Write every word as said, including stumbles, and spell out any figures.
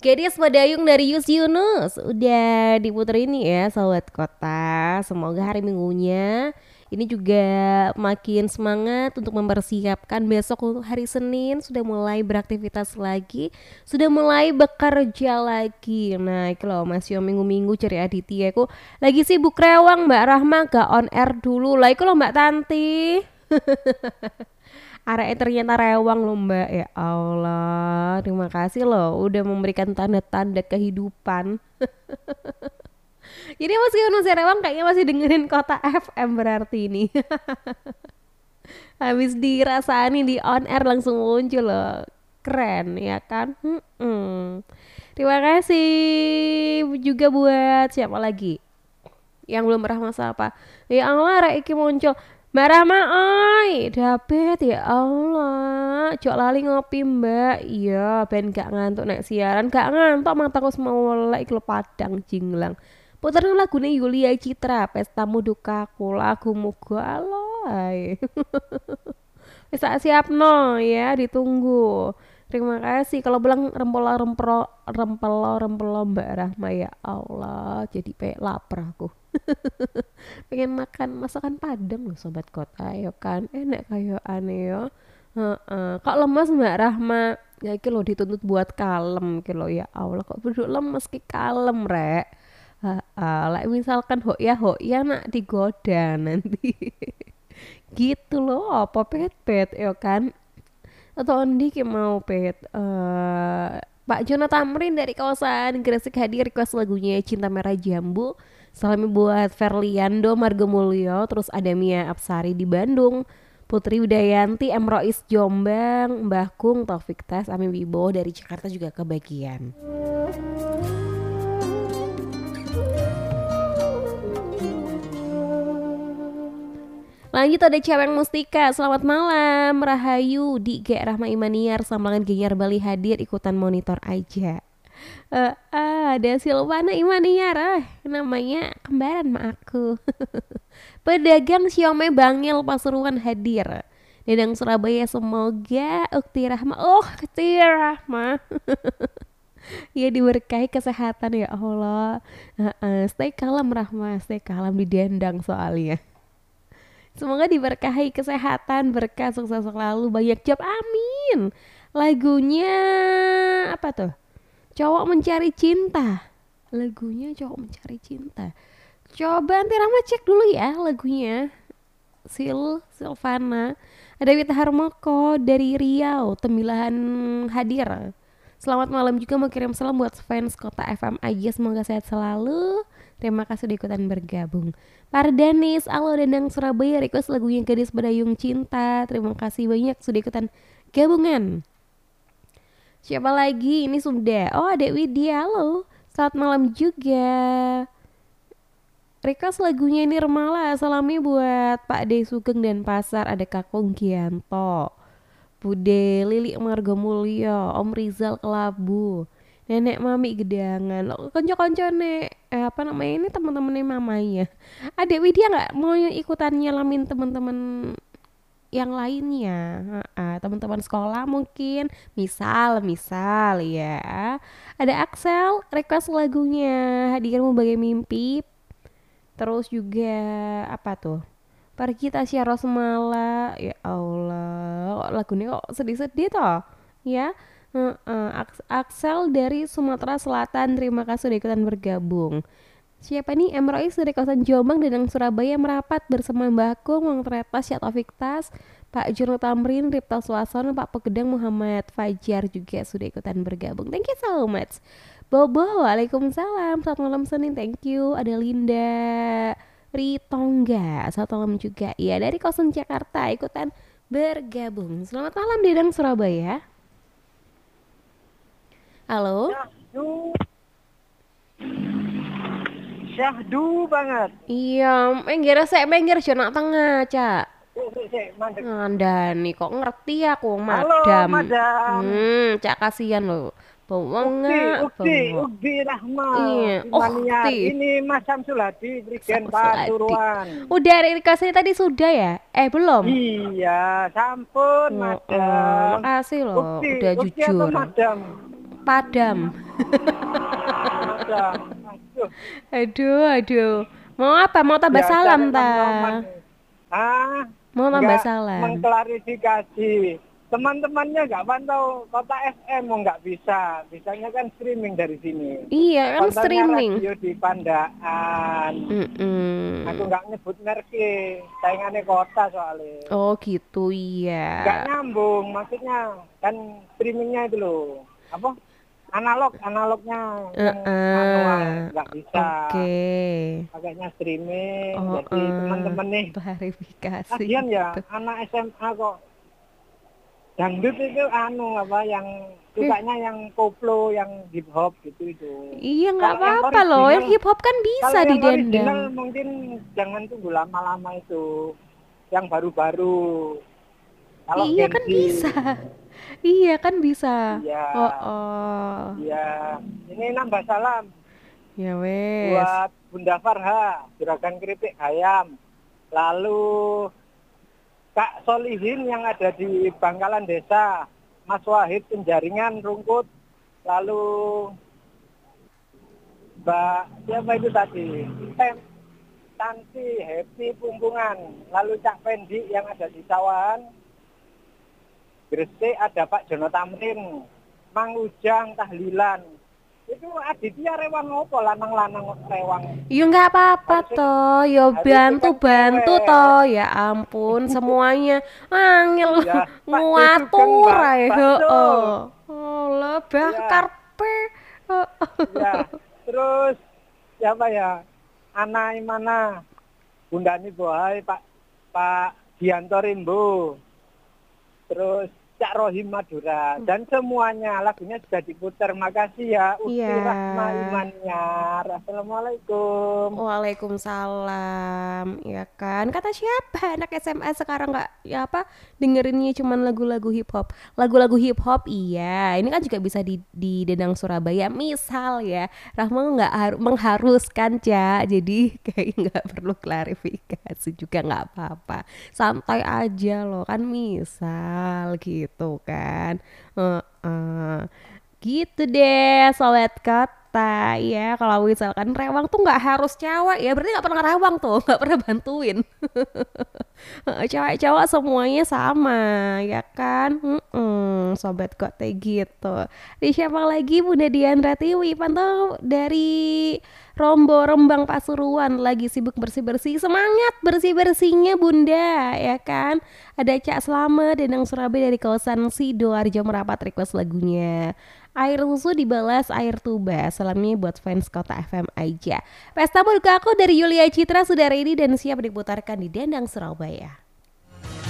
Gadis Padayung dari Yus Yunus udah diputerin nih ya Sobat Kota. Semoga hari Minggunya ini juga makin semangat untuk mempersiapkan besok untuk hari Senin sudah mulai beraktivitas lagi, sudah mulai bekerja lagi. Nah, itu loh masih minggu-minggu cari Aditya aku lagi sibuk rewang Mbak Rahma gak on air dulu. Lah itu loh Mbak Tanti. Arek ternyata rewang loh Mbak. Ya Allah, terima kasih loh udah memberikan tanda-tanda kehidupan. Jadi meskipun masih rewang kayaknya masih dengerin Kota F M berarti ini. Habis dirasani di on air langsung muncul loh. Keren ya kan? Mm-mm. Terima kasih juga buat siapa lagi yang belum pernah masak apa. Ya Allah, Rek iki muncul. Mbak Rama, oi, dapet ya Allah. Cok lali ngopi Mbak. Iya, ben gak ngantuk nek siaran, gak ngantuk mataku semua lek iku padang jinglang. Puterin lagune Yulia Citra, Pestamu Dukaku, lagumu galai. Wis tak siapno ya, ditunggu. Terima kasih. Kalau bilang rempelo rempelo rempelo rempelo Mbak Rahma ya Allah, jadi pe lapar aku. Pengen makan masakan Padang loh Sobat Kota ya kan. Enak kayak aneh ya. Heeh. Kok lemas Mbak Rahma? Ya iki lo dituntut buat kalem iki lo ya Allah kok duduk lemes ki kalem rek. Heeh, like misalkan hok ya hok ya nak digoda nanti. Gitu loh, apa pet-pet ya kan? Atau Ondi ki mau pet eh Pak Jonathan Tamrin dari kawasan Gresik hadir request lagunya Cinta Merah Jambu. Salamnya buat Verliando Margomulyo, terus ada Mia Apsari di Bandung, Putri Widayanti, M. Rois Jombang, Mbah Kung, Taufik Tas, Ami Wibowo dari Jakarta juga kebagian. Lanjut ada Ceweng Mustika, selamat malam Rahayu di G Rahma Imaniar, Samlangan Ginyar Bali hadir ikutan monitor aja. Eh, ah, ada Silvana Imaniar, ah, namanya kembaran sama aku. Pedagang siomay Bangil Pasuruan hadir. Dedang Surabaya semoga Ukti Rahma, oh Ukti Rahma, ya diberkahi kesehatan ya Allah. Uh, uh, stay kalem Rahma, stay kalem di dendang soalnya. Semoga diberkahi kesehatan, berkah, sukses selalu, banyak job, amin. Lagunya apa tuh? Cowok Mencari Cinta. Lagunya Cowok Mencari Cinta. Coba nanti Rama cek dulu ya lagunya. Sil, Silvana. Ada Wita Harmoko dari Riau, Tembilahan hadir. Selamat malam juga mau kirim salam buat fans Kota F M aja, semoga sehat selalu. Terima kasih sudah ikutan bergabung. Pardanis, Alo Dendang Surabaya request lagunya Gadis Bedayung Cinta. Terima kasih banyak sudah ikutan gabungan. Siapa lagi? Ini sudah. Oh, ada Widya. Halo. Selamat malam juga. Request lagunya Nirmala. Salamnya buat Pak De Sugeng dan Pasar. Ada Kakung Gianto, Bude Lili Margomulyo, Om Rizal Kelabu, Nenek Mami Gedangan, konco-konco nek eh, apa namanya ini teman-temannya mamanya. Adek Widya nggak mau ikutan nyelamin teman-teman yang lainnya, uh, teman-teman sekolah mungkin, misal misal ya. Ada Axel request lagunya Hadirmu Bagai Mimpi. Terus juga apa tuh? Pergi Tasya Rosmala. Ya Allah, kok lagunya kok sedih-sedih toh ya. Uh, uh, Axel dari Sumatera Selatan, terima kasih sudah ikutan bergabung. Siapa nih? M. Rois dari kawasan Jombang dan Surabaya merapat bersama Mbak Kung, Mang Tretas, Syat Taufik Tas, Pak Jurno Tamrin, Ripta Suasono, Pak Pegedang, Muhammad Fajar juga sudah ikutan bergabung. Thank you so much. Bobo, waalaikumsalam. Selamat malam Senin, thank you. Ada Linda Ritongga, selamat malam juga. Iya, dari kawasan Jakarta ikutan bergabung. Selamat malam Dedang Surabaya. Halo. Syahdu banget. Iya, minggir saya minggir zona tengah, Cak. Ngandani kok ngerti aku, Halo, madam. madam. Hmm, Cak kasihan loh. Bawang Ukti, Ukti Rahma. Iya, Ukti. Ini Mas Samsuladi, Brigjen Pasuruan. Udah requestnya tadi sudah ya? Eh belum? Iya, sampun, oh, madam. Oh, makasih loh, Ukti, udah Ukti jujur. Atau madam? padam. Padam. Aduh. Aduh, aduh. Mau apa? Mau tambah Biasa salam nek ta? nom-noman. Ah, Mau tambah nggak salam. mengklarifikasi. Teman-temannya nggak pantau kota F M, mau nggak bisa. Bisanya kan streaming dari sini. Iya kan Kontennya streaming. radio di Pandaan. Aku Mm-mm. nggak nyebut merek, saingannya kota soalnya. Oh gitu iya. Nggak nyambung, maksudnya kan streamingnya itu loh. Apa? Analog, analognya yang manual Heeh. nggak bisa. Oke. Pakainya streaming, Oh, jadi eh. teman-teman nih. Klarifikasi Lagian ya, gitu. anak S M A kok dangdut itu anu apa yang Eh, sukanya yang koplo, yang hip hop gitu itu. iya nggak Kalau yang apa-apa loh. Yang original, hip hop kan bisa kalau yang didendang. original mungkin jangan tunggu lama-lama itu. Yang baru-baru. Kalau Iya Gen kan Z, bisa. Iya kan bisa. iya, Oh, oh. iya. Ini nambah salam Ya wes. buat Bunda Farha, Juragan Keripik Ayam. Lalu Kak Solihin yang ada di Bangkalan Desa, Mas Wahid Penjaringan Rungkut, lalu Mbak siapa itu tadi? Tem, Tanti Happy Pumpungan, lalu Cak Pendi yang ada di Sawan, Gresik ada Pak Jono Tamrin, Mang Ujang Tahlilan. Itu Aditya rewang opo lanang-lanang rewang. Ya nggak apa-apa Harusnya toh, yo harusnya kan bantu-bantu cewek. toh, ya ampun semuanya angel Ya, Pak De Sugeng, nguatur Mbak. ae, Pak Su. heeh. Oh, lah bakar Ya, pe. ya. Terus siapa ya? Ana Imana, Bunda Nibohai, Pak Pak Dianto Rimbo, terus Cak Rohim Madura, dan semuanya lagunya sudah diputar. Makasih ya, Ukti Iya. Rahma Imaniar. Assalamualaikum. Waalaikumsalam, ya kan? Kata siapa anak S M A sekarang nggak ya apa dengerinnya cuman lagu-lagu hip hop, lagu-lagu hip hop iya. Ini kan juga bisa di di Dedang Surabaya. Misal ya, Rahma nggak har- mengharuskan Ca, jadi kayak nggak perlu klarifikasi juga nggak apa-apa. Santai aja loh kan, misal gitu kan. Heeh. Gitu deh sobat kota ya, kalau misalkan rewang tuh nggak harus cewek ya, berarti nggak pernah rewang tuh, nggak pernah bantuin. Cewek-cewek semuanya sama ya kan. Mm-mm, sobat kota gitu. Di siapa lagi, Bunda Diandra Tiwi pantau dari Rombo Rembang Pasuruan, lagi sibuk bersih-bersih. Semangat bersih-bersihnya Bunda ya kan. Ada Cak Slamet Denang Surabaya dari kawasan Sidoarjo merapat request lagunya Air Susu dibalas air tuba. Salamnya buat fans Kota F M aja. Pesta Muka aku dari Yulia Citra sudah ready dan siap diputarkan di Dendang Surabaya.